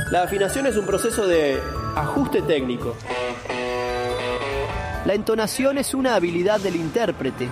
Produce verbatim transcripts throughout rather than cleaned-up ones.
La afinación es un proceso de ajuste técnico. La entonación es una habilidad del intérprete.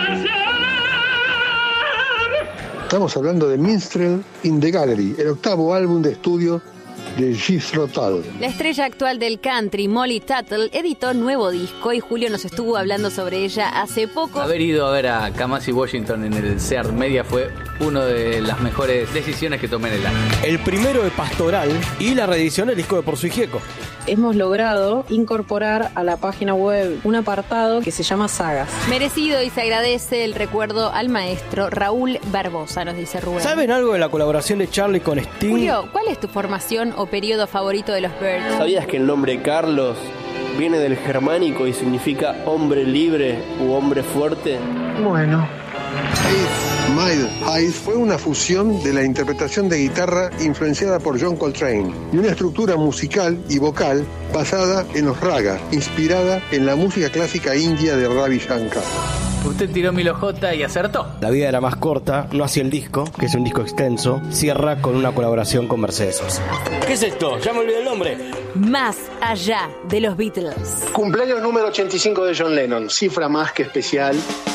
Estamos hablando de Minstrel in the Gallery, el octavo álbum de estudio de Jethro Tull. La estrella actual del country, Molly Tuttle, editó nuevo disco y Julio nos estuvo hablando sobre ella hace poco. Haber ido a ver a Kamasi Washington en el Sears Media fue una de las mejores decisiones que tomé en el año. El primero de Pastoral y la reedición del disco de Por Su Hijieco. Hemos logrado incorporar a la página web un apartado que se llama Sagas. Merecido, y se agradece el recuerdo al maestro Raúl Barbosa, nos dice Rubén. ¿Saben algo de la colaboración de Charlie con Sting? Julio, ¿cuál es tu formación o periodo favorito de los Byrds? ¿Sabías que el nombre Carlos viene del germánico y significa hombre libre u hombre fuerte? Bueno. Mile High fue una fusión de la interpretación de guitarra influenciada por John Coltrane y una estructura musical y vocal basada en los raga, inspirada en la música clásica india de Ravi Shankar. Usted tiró Milo J y acertó. La vida era más corta, no hacía el disco, que es un disco extenso, cierra con una colaboración con Mercedes Sosa. ¿Qué es esto? Ya me olvidé el nombre. Más allá de los Beatles. Cumpleaños número ochenta y cinco de John Lennon, cifra más que especial.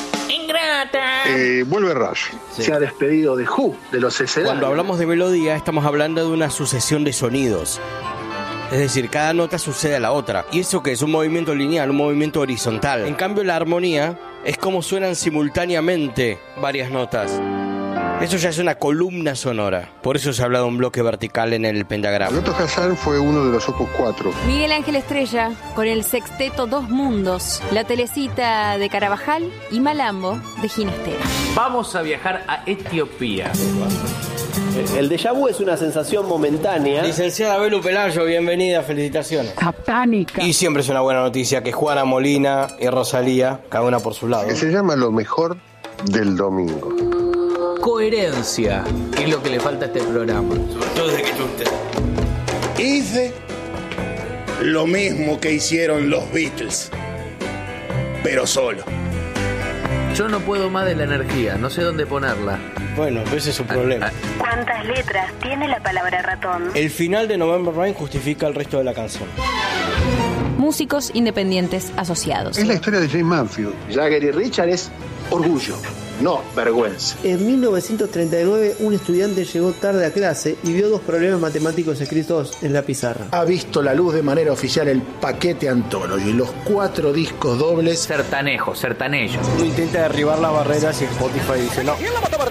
Eh, vuelve Rush. Sí. Se ha despedido de Who, de los escenarios. Cuando hablamos de melodía, estamos hablando de una sucesión de sonidos. Es decir, cada nota sucede a la otra. ¿Y eso qué es? Un movimiento lineal, un movimiento horizontal. En cambio, la armonía es como suenan simultáneamente varias notas. Eso ya es una columna sonora. Por eso se habla de un bloque vertical en el pentagrama. Loto Hassan fue uno de los Opus cuatro. Miguel Ángel Estrella con el sexteto Dos Mundos, la telecita de Carabajal y Malambo de Ginastera. Vamos a viajar a Etiopía. El déjà vu es una sensación momentánea. Licenciada Belu Pelayo, bienvenida, felicitaciones. Satánica. Y siempre es una buena noticia que Juana Molina y Rosalía, cada una por su lado. Que se llama Lo Mejor del Domingo. Coherencia, que es lo que le falta a este programa. Sobre todo desde que tú usted. Hice lo mismo que hicieron los Beatles, pero solo. Yo no puedo más de la energía, no sé dónde ponerla. Bueno, ese es su problema. ¿Cuántas letras tiene la palabra ratón? El final de November Rain justifica el resto de la canción. Músicos independientes asociados. Es la historia de James Manfield. Jagger y Richard es orgullo, no vergüenza. En mil novecientos treinta y nueve, un estudiante llegó tarde a clase y vio dos problemas matemáticos escritos en la pizarra. Ha visto la luz de manera oficial el paquete Anthology, los cuatro discos dobles. Sertanejo, sertanello. Uno intenta derribar las barreras y Spotify dice no.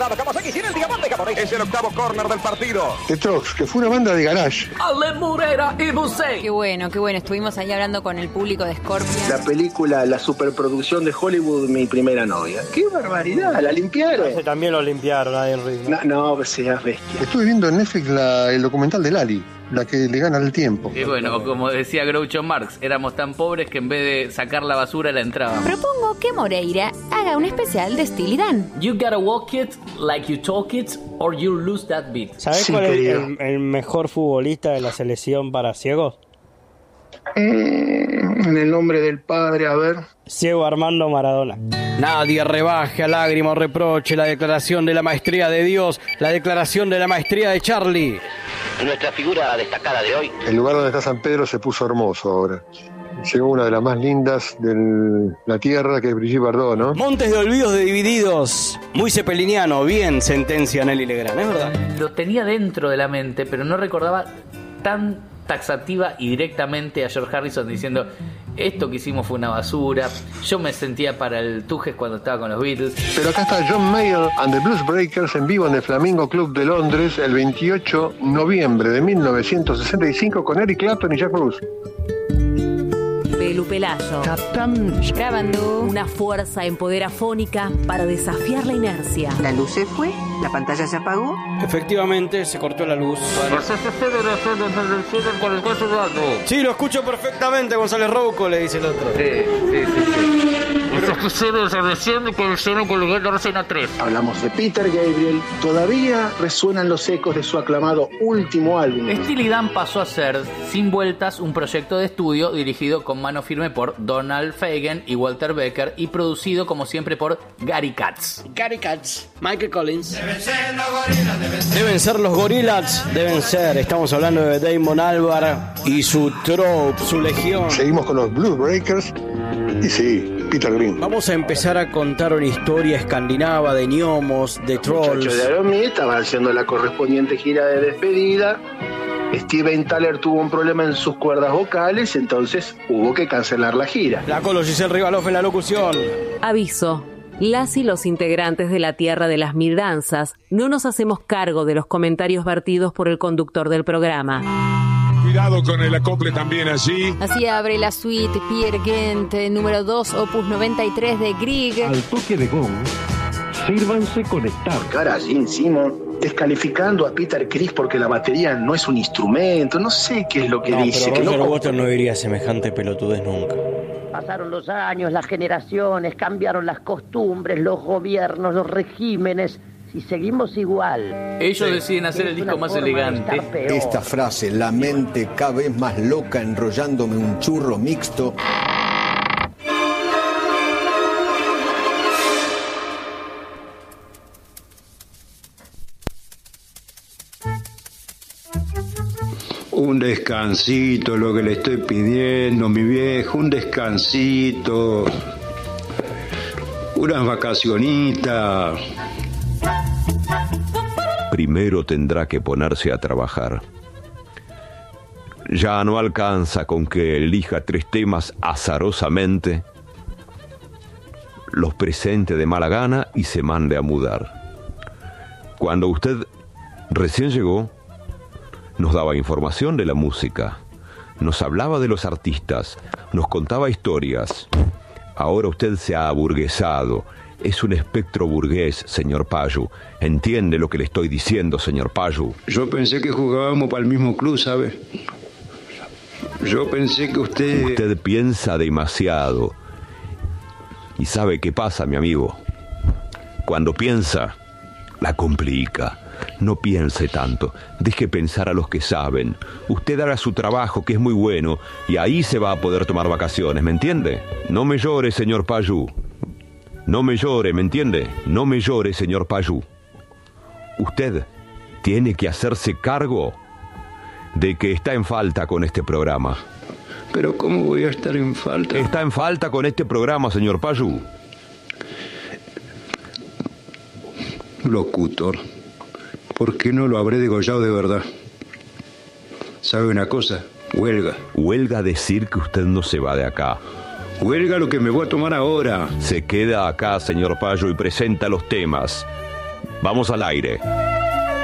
Es el octavo corner del partido. The Trucks, que fue una banda de garage. Ale Morera y Busey. Qué bueno, qué bueno. Estuvimos ahí hablando con el público de Scorpion. La película, la superproducción de Hollywood, Mi Primera Novia. ¡Qué barbaridad! ¿La limpiaron? Ese también lo limpiaron ahí en ritmo. No, no, seas bestia. Estuve viendo en Netflix la, el documental de Lali, la que le gana el tiempo. Y bueno, como decía Groucho Marx, éramos tan pobres que en vez de sacar la basura la entrábamos. Propongo que Moreira haga un especial de Steely Dan. You gotta walk it like you talk it or you lose that beat. ¿Sabés Sí, cuál es querido. el, el mejor futbolista de la selección para ciegos? Mm, en el nombre del Padre, a ver. Ciego Armando Maradona. Nadie rebaje a lágrima o reproche la declaración de la maestría de Dios, la declaración de la maestría de Charlie. Nuestra figura destacada de hoy. El lugar donde está San Pedro se puso hermoso ahora. Llegó una de las más lindas de la tierra, que es Brigitte Bardot, ¿no? Montes de olvidos de divididos. Muy cepeliniano, bien, sentencia Nelly Legrand, ¿es verdad? Lo tenía dentro de la mente, pero no recordaba tan taxativa y directamente a George Harrison diciendo: esto que hicimos fue una basura. Yo me sentía para el Tujes cuando estaba con los Beatles. Pero acá está John Mayall and the Blues Breakers en vivo en el Flamingo Club de Londres el veintiocho de noviembre de mil novecientos sesenta y cinco con Eric Clapton y Jack Bruce. Belu Pelayo. Grabando. Una fuerza en poder afónica para desafiar la inercia. La luz se fue, la pantalla se apagó. Efectivamente, se cortó la luz. Sí, lo escucho perfectamente, González Rouco, le dice el otro. Sí, sí, sí, sí. Los episodios recién comenzaron con el Dorsen tres. Hablamos de Peter Gabriel. Todavía resuenan los ecos de su aclamado último álbum. Steely Dan pasó a ser, sin vueltas, un proyecto de estudio dirigido con mano firme por Donald Fagen y Walter Becker y producido como siempre por Gary Katz. Gary Katz, Michael Collins. Deben ser los Gorillaz, deben ser. Estamos hablando de Damon Albarn y su trope, su legión. Seguimos con los Blues Breakers y sí, Peter Green. Vamos a empezar a contar una historia escandinava de gnomos, de trolls. Muchachos de Aerosmith estaban haciendo la correspondiente gira de despedida. Steven Tyler tuvo un problema en sus cuerdas vocales, entonces hubo que cancelar la gira. La Colo Giselle Rivaloff en la locución. Aviso. Las y los integrantes de la Tierra de las Mil Danzas no nos hacemos cargo de los comentarios vertidos por el conductor del programa. Cuidado con el acople también allí. Así abre la suite Peer Gynt, número dos, opus noventa y tres de Grieg. Al toque de gong, sírvanse conectar. Cara, Gene Simmons descalificando a Peter Criss porque la batería no es un instrumento, no sé qué es lo que no, dice. Pero que Roger no... Waters no diría semejante pelotudez nunca. Pasaron los años, las generaciones, cambiaron las costumbres, los gobiernos, los regímenes. Si seguimos igual... Ellos sí. deciden hacer el disco más elegante. Esta frase, la mente cada vez más loca enrollándome un churro mixto... Un descansito, lo que le estoy pidiendo, mi viejo, un descansito, unas vacacionitas. Primero tendrá que ponerse a trabajar. Ya no alcanza con que elija tres temas azarosamente, los presente de mala gana y se mande a mudar. Cuando usted recién llegó, nos daba información de la música, nos hablaba de los artistas, nos contaba historias. Ahora usted se ha aburguesado, es un espectro burgués, señor Payu. ¿Entiende lo que le estoy diciendo, señor Payu? Yo pensé que jugábamos para el mismo club, ¿sabe? Yo pensé que usted... Usted piensa demasiado. ¿Y sabe qué pasa, mi amigo? Cuando piensa, la complica. No piense tanto, deje pensar a los que saben. Usted haga su trabajo, que es muy bueno, y ahí se va a poder tomar vacaciones, ¿me entiende? No me llore, señor Payu. No me llore, ¿me entiende? No me llore, señor Payu. Usted tiene que hacerse cargo de que está en falta con este programa. ¿Pero cómo voy a estar en falta? Está en falta con este programa, señor Payu. Locutor. ¿Por qué no lo habré degollado de verdad? ¿Sabe una cosa? Huelga. Huelga decir que usted no se va de acá. Huelga lo que me voy a tomar ahora. Se queda acá, señor Payu, y presenta los temas. Vamos al aire.